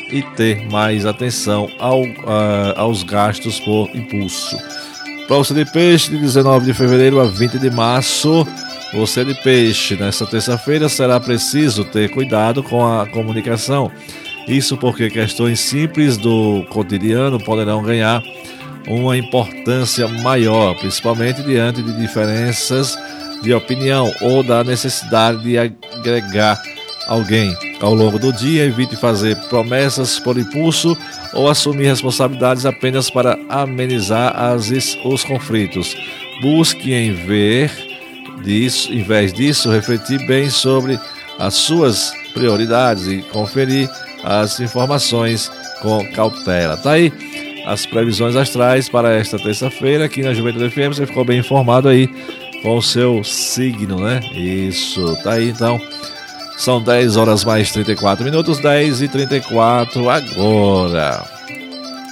e ter mais atenção aos gastos por impulso. Para você de peixe, de 19 de fevereiro a 20 de março, você de peixe, nesta terça-feira será preciso ter cuidado com a comunicação. Isso porque questões simples do cotidiano poderão ganhar uma importância maior, principalmente diante de diferenças de opinião ou da necessidade de agregar alguém. Ao longo do dia, evite fazer promessas por impulso ou assumir responsabilidades apenas para amenizar os conflitos. Busque em vez disso, refletir bem sobre as suas prioridades e conferir as informações com cautela. Tá aí as previsões astrais para esta terça-feira aqui na Juventude FM. Você ficou bem informado aí com o seu signo, né? Isso, tá aí então. São 10 horas mais 34 minutos, 10h34 agora.